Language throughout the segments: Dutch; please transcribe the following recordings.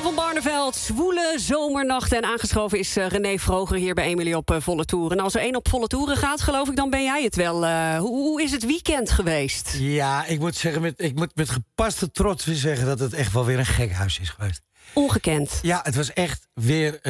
van Barneveld, zwoele zomernacht. En aangeschoven is René Vroger hier bij Emilie op Volle Toeren. En als er één op Volle Toeren gaat, geloof ik, dan ben jij het wel. Hoe is het weekend geweest? Ja, ik moet zeggen, ik moet met gepaste trots weer zeggen dat het echt wel weer een gek huis is geweest. Ongekend. Ja, het was echt weer...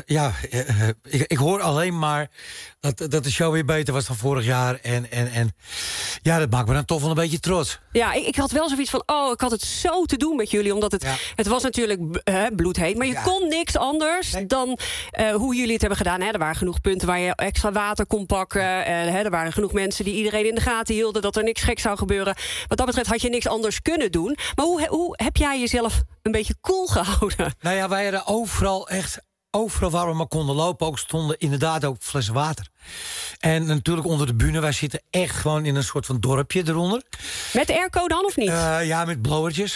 ik hoor alleen maar dat de show weer beter was dan vorig jaar. En ja, dat maakt me dan toch wel een beetje trots. Ja, ik had wel zoiets van, ik had het zo te doen met jullie. Omdat het was natuurlijk bloedheet. Maar je kon niks anders dan hoe jullie het hebben gedaan. Hè? Er waren genoeg punten waar je extra water kon pakken. Er waren genoeg mensen die iedereen in de gaten hielden. Dat er niks gek zou gebeuren. Wat dat betreft had je niks anders kunnen doen. Maar hoe heb jij jezelf een beetje cool gehouden? Nou ja, wij hadden overal waar we maar konden lopen, ook stonden inderdaad ook flessen water. En natuurlijk onder de bühne, wij zitten echt gewoon in een soort van dorpje eronder. Met airco dan, of niet? Ja, met blowertjes.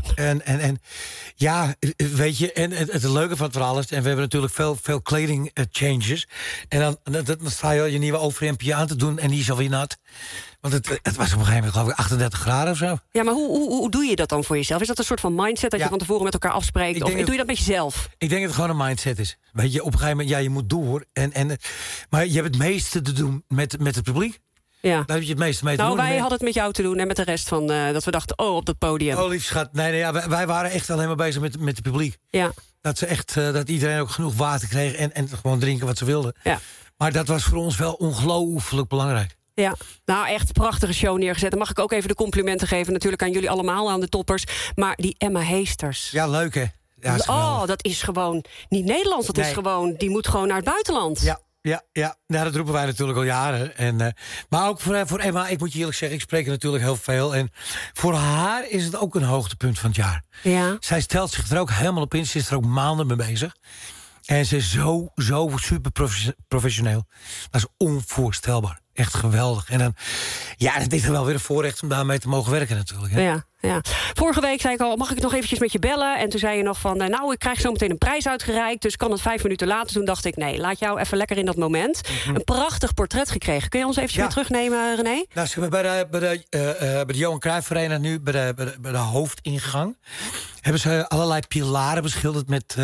En ja, weet je, en het leuke van het verhaal is, en we hebben natuurlijk veel kleding changes. En dan sta je al je nieuwe overhemdje aan te doen en die is alweer nat. Want het was op een gegeven moment, geloof ik, 38 graden of zo. Ja, maar hoe doe je dat dan voor jezelf? Is dat een soort van mindset dat je van tevoren met elkaar afspreekt? Of doe je dat met jezelf? Ik denk dat het gewoon een mindset is. Weet je, op een gegeven moment, je moet door. Maar je hebt het meeste te doen met het publiek. Ja. Daar heb je het meeste mee te doen. Wij hadden het met jou te doen en met de rest van dat we dachten, op dat podium. Oh, lief schat. Nee, wij waren echt alleen maar bezig met het publiek. Ja. Dat iedereen ook genoeg water kreeg en gewoon drinken wat ze wilden. Ja. Maar dat was voor ons wel ongelooflijk belangrijk. Ja, nou echt prachtige show neergezet. Dan mag ik ook even de complimenten geven natuurlijk aan jullie allemaal, aan de toppers. Maar die Emma Heesters. Ja, leuk hè? Ja, dat is gewoon niet Nederlands. Dat is gewoon, die moet gewoon naar het buitenland. Ja, dat roepen wij natuurlijk al jaren. Maar ook voor Emma, ik moet je eerlijk zeggen, ik spreek er natuurlijk heel veel. En voor haar is het ook een hoogtepunt van het jaar. Ja. Zij stelt zich er ook helemaal op in. Ze is er ook maanden mee bezig. En ze is zo super professioneel. Dat is onvoorstelbaar. Echt geweldig. En dan, het is er wel weer een voorrecht om daarmee te mogen werken natuurlijk. Hè? Ja. Vorige week zei ik al, mag ik nog eventjes met je bellen? En toen zei je nog van, ik krijg zo meteen een prijs uitgereikt. Dus kan het 5 minuten later. Toen dacht ik, nee, laat jou even lekker in dat moment. Mm-hmm. Een prachtig portret gekregen. Kun je ons eventjes weer terugnemen, René? Nou, ze hebben bij de Johan Cruijff Arena nu, bij de hoofdingang, hebben ze allerlei pilaren beschilderd met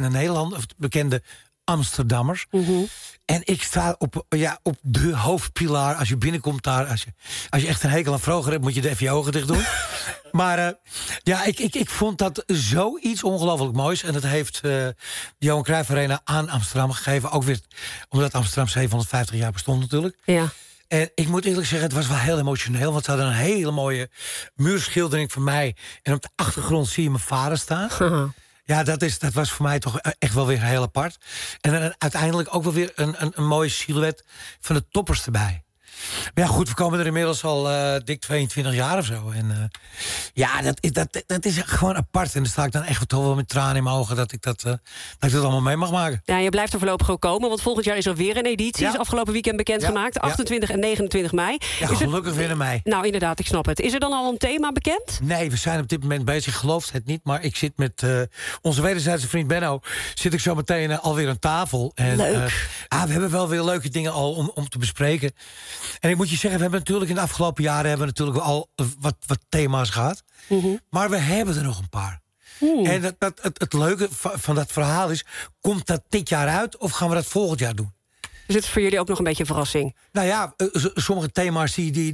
bekende Amsterdammers. Mm-hmm. En ik sta op de hoofdpilaar. Als je binnenkomt daar, als je echt een hekel aan Vroger hebt, moet je even je ogen dicht doen. Maar ik vond dat zoiets ongelooflijk moois. En dat heeft de Johan Cruijff Arena aan Amsterdam gegeven. Ook weer omdat Amsterdam 750 jaar bestond natuurlijk. Ja. En ik moet eerlijk zeggen, het was wel heel emotioneel. Want ze hadden een hele mooie muurschildering van mij. En op de achtergrond zie je mijn vader staan. Uh-huh. Ja, dat was voor mij toch echt wel weer heel apart. En dan uiteindelijk ook wel weer een mooie silhouet van de toppers erbij. Maar ja, goed, we komen er inmiddels al dik 22 jaar of zo. En dat is gewoon apart. En dan sta ik dan echt toch wel met tranen in mijn ogen dat ik dat allemaal mee mag maken. Ja, je blijft er voorlopig ook komen, want volgend jaar is er weer een editie. Is afgelopen weekend bekendgemaakt, 28 en 29 mei. Ja, gelukkig weer in mei. Nou, inderdaad, ik snap het. Is er dan al een thema bekend? Nee, we zijn op dit moment bezig. Ik geloof het niet, maar ik zit met onze wederzijdse vriend Benno. Zit ik zo meteen alweer aan tafel. En, leuk. We hebben wel weer leuke dingen al om te bespreken. En ik moet je zeggen, we hebben natuurlijk in de afgelopen jaren natuurlijk al wat thema's gehad. Mm-hmm. Maar we hebben er nog een paar. En het leuke van dat verhaal is, komt dat dit jaar uit of gaan we dat volgend jaar doen? Dus het is voor jullie ook nog een beetje een verrassing? Nou ja, sommige thema's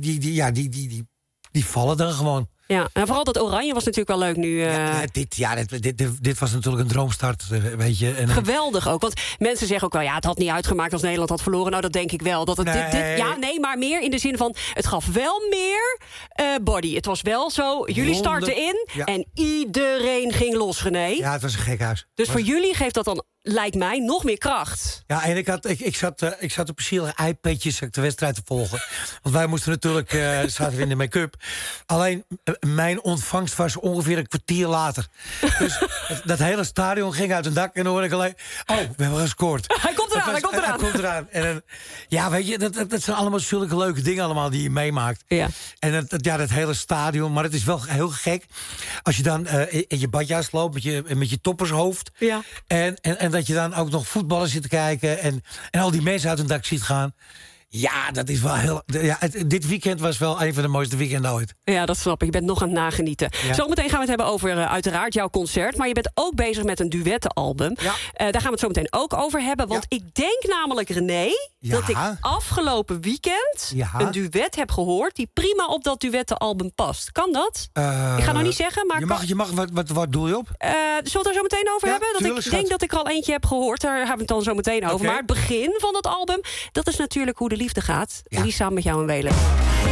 die vallen dan gewoon. Ja, en vooral dat oranje was natuurlijk wel leuk nu. Dit was natuurlijk een droomstart, weet je. En geweldig ook, want mensen zeggen ook wel, het had niet uitgemaakt als Nederland had verloren. Nou, dat denk ik wel. Dat het maar meer in de zin van, het gaf wel meer body. Het was wel zo, jullie starten in en iedereen ging los, René. Ja, het was een gek huis. Dus voor jullie geeft dat dan, lijkt mij, nog meer kracht. Ja, en ik zat op zielige iPadjes de wedstrijd te volgen. Want wij moesten natuurlijk, zaten we in de make-up. Alleen, mijn ontvangst was ongeveer een kwartier later. Dus dat hele stadion ging uit een dak en dan hoorde ik alleen, we hebben gescoord. Hij komt eraan. En weet je, dat zijn allemaal zulke leuke dingen allemaal die je meemaakt. Ja. En dat hele stadion, maar het is wel heel gek. Als je dan in je badjas loopt met je toppershoofd. Ja. En dat je dan ook nog voetballers zit te kijken en al die mensen uit een dak ziet gaan. Ja, dat is wel heel... dit weekend was wel een van de mooiste weekenden ooit. Ja, dat snap ik. Je bent nog aan het nagenieten. Ja. Zometeen gaan we het hebben over uiteraard jouw concert. Maar je bent ook bezig met een duettenalbum. Ja. Daar gaan we het zo meteen ook over hebben. Want ik denk namelijk, René, dat ik afgelopen weekend een duet heb gehoord die prima op dat duettenalbum past. Kan dat? Ik ga nog niet zeggen, maar... Je mag wat doe je op? Zullen we het er zo meteen over hebben? Dat ik denk dat ik er al eentje heb gehoord. Daar hebben we het dan zo meteen over. Maar het begin van dat album, dat is natuurlijk Hoe de Liefde gaat. En die samen met jou en Welen.